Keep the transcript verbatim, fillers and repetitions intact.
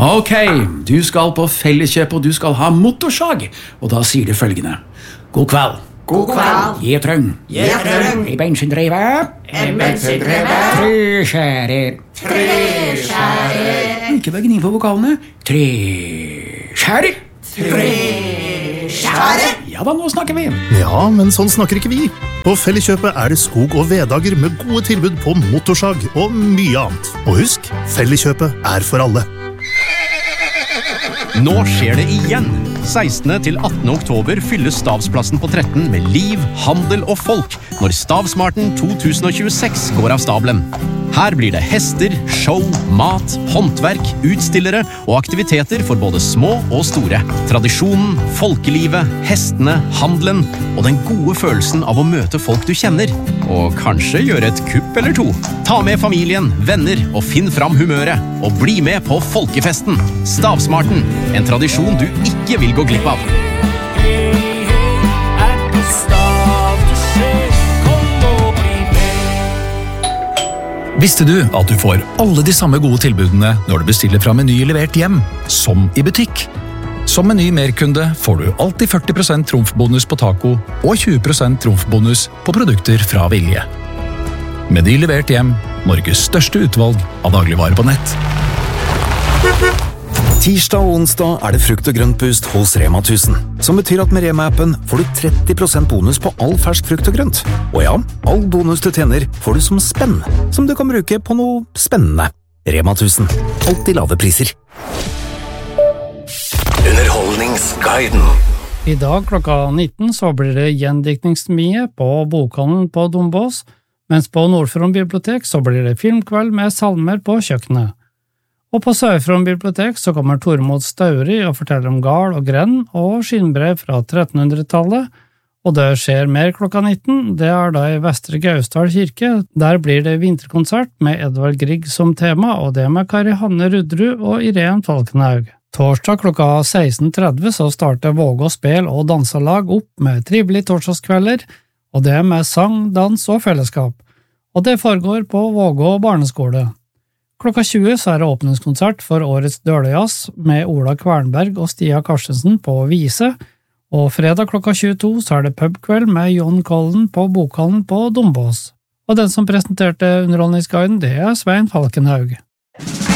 Ok, du skal på Felleskjøp og du skal ha motorsag. Og da sier du følgende. God kveld. God kveld. Gjetrøng. Gjetrøng. I bensindrevet. En bensindrevet. Treskjære. Treskjære. Ikke bare gni på vokalene. Treskjære. Treskjære. Ja da, nå snakker vi. Ja, men sånn snakker ikke vi. På Felleskjøpet er det skog- og veddager med gode tilbud på motorsag og mye annet. Og husk, Felleskjøpet er for alle. Nå skjer det igjen. sekstende til attende oktober fylles Stavsplassen på tretten med liv, handel og folk når Stavsmarten to tusen og tjueseks går av stabelen. Her blir det hester, show, mat, håndverk, utstillere og aktiviteter for både små og store. Tradisjonen, folkelivet, hestene, handelen og den gode følelsen av å møte folk du kjenner. Og kanskje gjøre et kupp eller to. Ta med familien, venner og finn fram humøret. Og bli med på folkefesten. Stavsmarten, en tradisjon du ikke vil gå glipp av. Visste du at du får alle de samme gode tilbudene når du bestiller fra Meny levert hjem, som i butikk? Som Meny Merkunde får du alltid førti prosent trumfbonus på taco og tjue prosent trumfbonus på produkter fra Vilje. Meny levert hjem, Norges største utvalg av dagligvarer på nett. Tirsdag og onsdag er det frukt og grønt boost hos Rema tusen, som betyr at med Rema-appen får du tretti prosent bonus på all fersk frukt og grønt. Og ja, all bonus du tjener får du som spenn, som du kan bruke på noe spennende. Rema tusen, alltid lave priser. Underholdningsguiden. I dag klokka nitten så blir det gjendiktningsmie på bokhandelen på Dombås, mens på Nordfront bibliotek så blir det filmkveld med salmer på kjøkkenet. Og på Sør-Front bibliotek så kommer Tormod Stauri og forteller om gal og grenn og skinnbrev fra trettenhundretallet, og det skjer mer klokka nitten, det er da i Vestre Gausdal kirke. Der blir det vinterkonsert med Edvard Grieg som tema, og det med Kari Hanne Rudrud og Irene Falkenhaug. Torsdag klokka seksten tretti så starter Vågå spel og danselag opp med trivelige torsdagskvelder, og det med sang, dans og fellesskap. Og det foregår på Vågå barneskole. Klokka tjue så er det åpningskonsert for årets Dølejazz med Ola Kvernberg og Stia Karstensen på Vise, og fredag klokka tjueto så er det pubkveld med John Collen på Bokhallen på Dombås. Og den som presenterte Underholdningsguiden, det er Svein Falkenhaug.